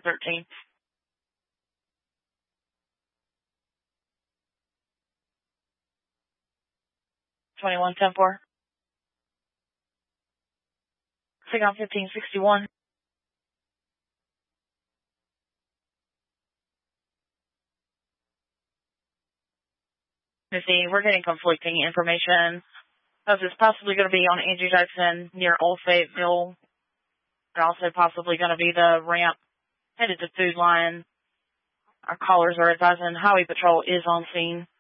13. 21-10-4. SIGCOM 1561. Missy, we're getting conflicting information. This is possibly going to be on Angie Jackson near Old Fayetteville. And also possibly going to be the ramp headed to Food Line. Our callers are advising Highway Patrol is on scene.